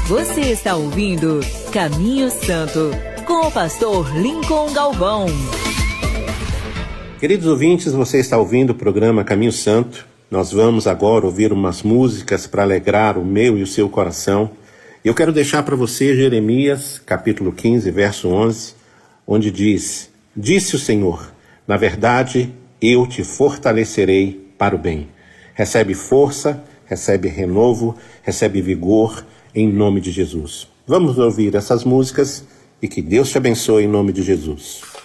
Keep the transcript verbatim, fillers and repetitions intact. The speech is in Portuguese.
Você está ouvindo Caminho Santo, com o pastor Lincoln Galvão. Queridos ouvintes, você está ouvindo o programa Caminho Santo. Nós vamos agora ouvir umas músicas para alegrar o meu e o seu coração. Eu quero deixar para você Jeremias, capítulo quinze, verso onze, onde diz: Disse o Senhor, na verdade, eu te fortalecerei para o bem. Recebe força, recebe renovo, recebe vigor, em nome de Jesus. Vamos ouvir essas músicas e que Deus te abençoe em nome de Jesus.